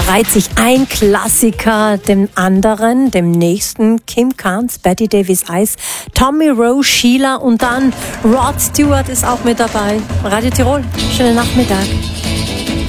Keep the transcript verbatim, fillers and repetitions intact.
reiht sich ein Klassiker dem anderen, dem nächsten. Kim Carnes, Betty Davis Eyes, Tommy Rowe, Sheila und dann Rod Stewart ist auch mit dabei. Radio Tirol, schönen Nachmittag.